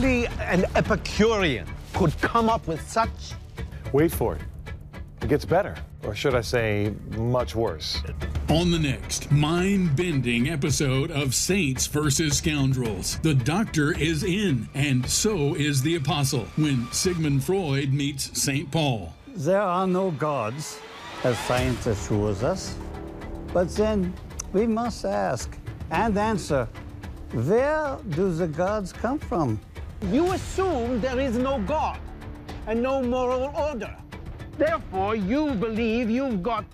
Only an Epicurean could come up with such... Wait for it. It gets better. Or should I say, much worse. On the next mind-bending episode of Saints versus Scoundrels, the Doctor is in, and so is the Apostle, when Sigmund Freud meets St. Paul. There are no gods, as science assures us. But then we must ask and answer, where do the gods come from? You assume there is no God and no moral order. Therefore, you believe you've got